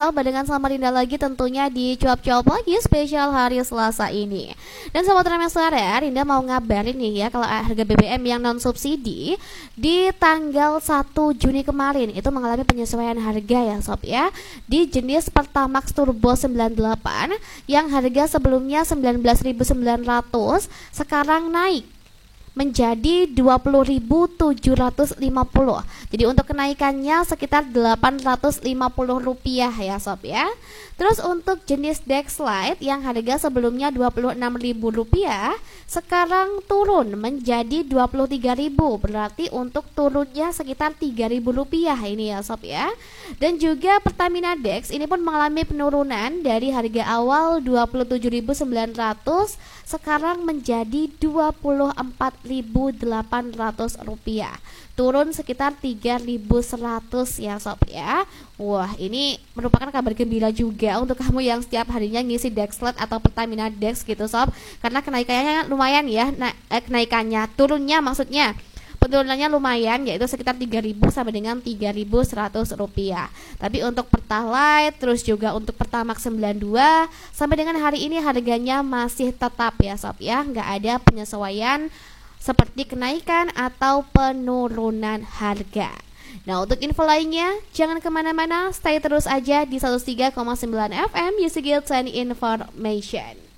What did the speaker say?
spesial barengan Samarinda lagi tentunya di cuap-cuap lagi spesial hari Selasa ini. Dan Sobat Remesler ya, Rinda mau ngabarin nih ya kalau harga BBM yang non subsidi di tanggal 1 Juni kemarin itu mengalami penyesuaian harga ya sob ya. Di jenis Pertamax Turbo 98 yang harga sebelumnya 19.900 sekarang naik menjadi 20.750. Jadi untuk kenaikannya sekitar Rp850 ya sob ya. Terus untuk jenis Dexlite yang harga sebelumnya Rp26.000 sekarang turun menjadi Rp23.000. Berarti untuk turunnya sekitar Rp3.000 ini ya sob ya. Dan juga Pertamina Dex ini pun mengalami penurunan dari harga awal Rp27.900 sekarang menjadi Rp24.800, turun sekitar 3.100 ya sob ya. Wah, ini merupakan kabar gembira juga untuk kamu yang setiap harinya ngisi Dexlite atau Pertamina Dex gitu sob, karena kenaikannya lumayan ya. Turunnya maksudnya penurunannya lumayan, yaitu sekitar 3.000 sampai dengan Rp3.100. Tapi untuk Pertalite terus juga untuk Pertamax 92 sampai dengan hari ini harganya masih tetap ya sob ya, nggak ada penyesuaian seperti kenaikan atau penurunan harga. Nah untuk info lainnya jangan kemana-mana, stay terus aja di 103,9 FM UCG 10 Information.